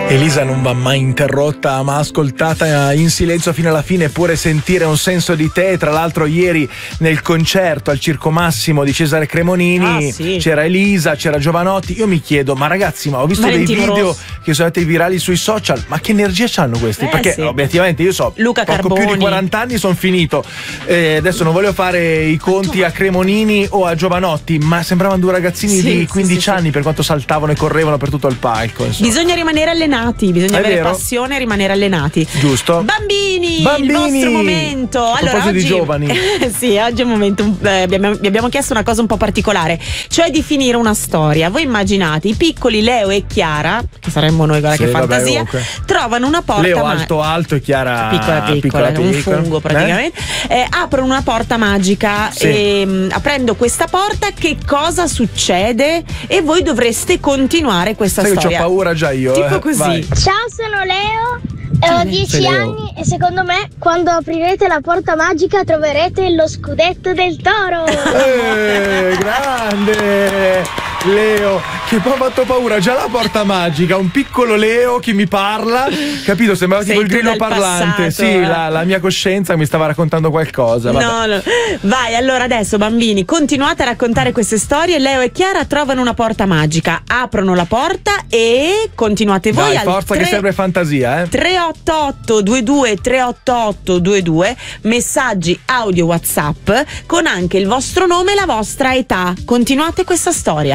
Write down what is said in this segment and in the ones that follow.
Elisa non va mai interrotta, ma ascoltata in silenzio fino alla fine, pure sentire un senso di te. Tra l'altro ieri nel concerto al Circo Massimo di Cesare Cremonini c'era Elisa, c'era Giovanotti. Io mi chiedo, ma ragazzi, ma ho visto Valentino dei video Rossi che sono andati virali sui social, ma che energia c'hanno questi? Perché obiettivamente io so, Luca poco Carboni, più di 40 anni sono finito. Adesso non voglio fare i conti a Cremonini o a Giovanotti, ma sembravano due ragazzini di 15 anni per quanto saltavano e correvano per tutto il palco. Insomma. Bisogna rimanere allenati, bisogna avere passione e rimanere allenati. Giusto. Bambini, il vostro momento. A proposito oggi, di giovani. sì, oggi è un momento. Vi abbiamo chiesto una cosa un po' particolare, cioè di finire una storia. Voi immaginate i piccoli Leo e Chiara, che saremmo noi, guarda che fantasia, trovano una porta. Leo alto e Chiara piccola, un fungo praticamente. Aprono una porta magica e aprendo questa porta che cosa succede? E voi dovreste continuare questa storia. Che ho paura già io. Tipo così. Vai. Ciao, sono Leo. Ho 10 anni e secondo me quando aprirete la porta magica troverete lo scudetto del toro. Grande Leo, che poi ha fatto paura, già la porta magica, un piccolo Leo che mi parla, capito? Sembrava tipo il grillo parlante. Passato, sì, la mia coscienza mi stava raccontando qualcosa. No. Vai, allora adesso bambini, continuate a raccontare queste storie. Leo e Chiara trovano una porta magica, aprono la porta e continuate voi. Dai, forza che serve fantasia, 388 22 388 22, messaggi audio WhatsApp con anche il vostro nome e la vostra età. Continuate questa storia.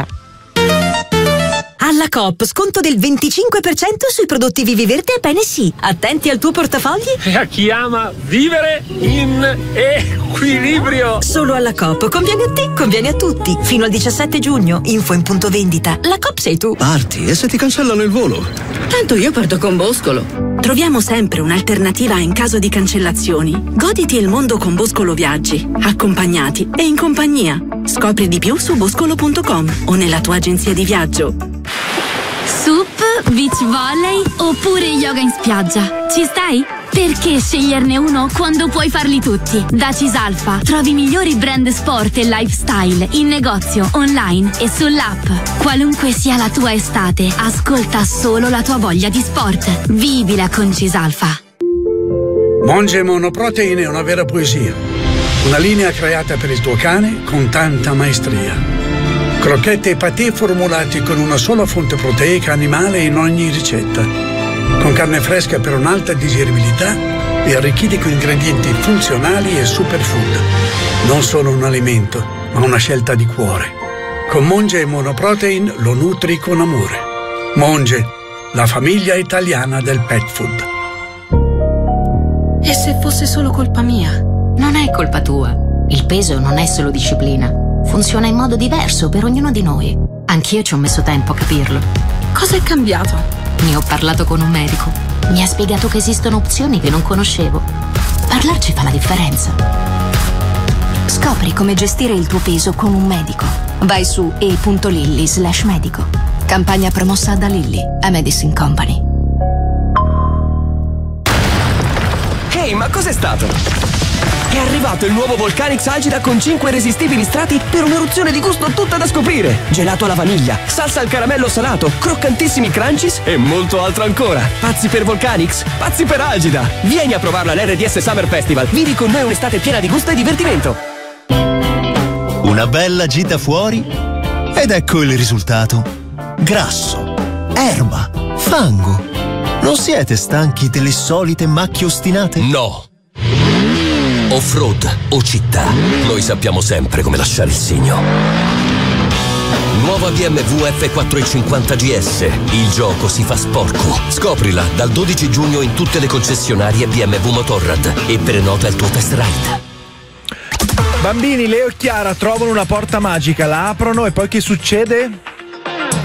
Alla Coop sconto del 25% sui prodotti Viviverde e Bene Sì. Attenti al tuo portafogli. E a chi ama vivere in equilibrio. Solo alla Coop. Conviene a te, conviene a tutti. Fino al 17 giugno. Info in punto vendita. La Coop sei tu. Parti e se ti cancellano il volo? Tanto io parto con Boscolo. Troviamo sempre un'alternativa in caso di cancellazioni. Goditi il mondo con Boscolo Viaggi. Accompagnati e in compagnia. Scopri di più su boscolo.com o nella tua agenzia di viaggio. Sup, beach volley oppure yoga in spiaggia? Ci stai? Perché sceglierne uno quando puoi farli tutti? Da Cisalfa trovi i migliori brand sport e lifestyle in negozio, online e sull'app. Qualunque sia la tua estate, ascolta solo la tua voglia di sport. Vivila con Cisalfa. Monge Monoprotein è una vera poesia. Una linea creata per il tuo cane con tanta maestria. Crocchette e patè formulati con una sola fonte proteica animale in ogni ricetta. Con carne fresca per un'alta digeribilità e arricchiti con ingredienti funzionali e superfood. Non solo un alimento, ma una scelta di cuore. Con Monge e Monoprotein lo nutri con amore. Monge, la famiglia italiana del pet food. E se fosse solo colpa mia? Non è colpa tua. Il peso non è solo disciplina. Funziona in modo diverso per ognuno di noi. Anch'io ci ho messo tempo a capirlo. Cosa è cambiato? Ne ho parlato con un medico. Mi ha spiegato che esistono opzioni che non conoscevo. Parlarci fa la differenza. Scopri come gestire il tuo peso con un medico. Vai su e.lilly/medico. Campagna promossa da Lilly, a Medicine Company. Ehi, ma cos'è stato? È arrivato il nuovo Volcanix Algida con 5 irresistibili strati per un'eruzione di gusto tutta da scoprire. Gelato alla vaniglia, salsa al caramello salato, croccantissimi crunchies e molto altro ancora. Pazzi per Volcanix, pazzi per Algida. Vieni a provarla all'RDS Summer Festival. Vivi con noi un'estate piena di gusto e divertimento. Una bella gita fuori ed ecco il risultato. Grasso, erba, fango. Non siete stanchi delle solite macchie ostinate? No. Off-road o città, noi sappiamo sempre come lasciare il segno. Nuova BMW F450 GS. Il gioco si fa sporco. Scoprila dal 12 giugno in tutte le concessionarie BMW Motorrad e prenota il tuo test ride. Bambini, Leo e Chiara trovano una porta magica, la aprono e poi che succede?